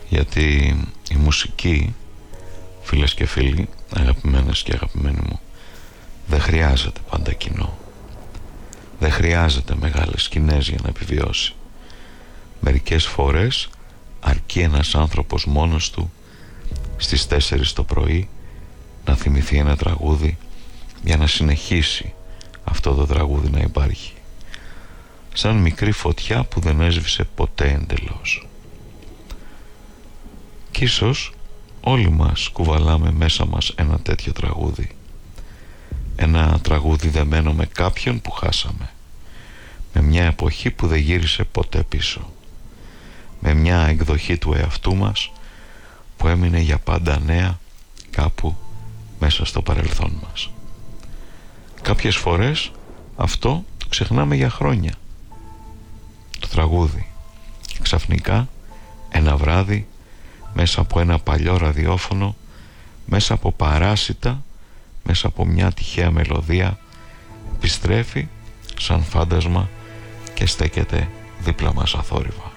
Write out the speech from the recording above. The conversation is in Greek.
γιατί η μουσική, φίλες και φίλοι, αγαπημένες και αγαπημένοι μου, δεν χρειάζεται πάντα κοινό. Δεν χρειάζεται μεγάλες σκηνές για να επιβιώσει. Μερικές φορές αρκεί ένας άνθρωπος μόνος του στις 4 το πρωί να θυμηθεί ένα τραγούδι για να συνεχίσει αυτό το τραγούδι να υπάρχει, σαν μικρή φωτιά που δεν έσβησε ποτέ εντελώς. Κι ίσως όλοι μας κουβαλάμε μέσα μας ένα τέτοιο τραγούδι, ένα τραγούδι δεμένο με κάποιον που χάσαμε, με μια εποχή που δεν γύρισε ποτέ πίσω, με μια εκδοχή του εαυτού μας που έμεινε για πάντα νέα κάπου μέσα στο παρελθόν μας. Κάποιες φορές αυτό το ξεχνάμε για χρόνια, το τραγούδι, και ξαφνικά ένα βράδυ μέσα από ένα παλιό ραδιόφωνο, μέσα από παράσιτα, μέσα από μια τυχαία μελωδία, επιστρέφει σαν φάντασμα και στέκεται δίπλα μας αθόρυβα.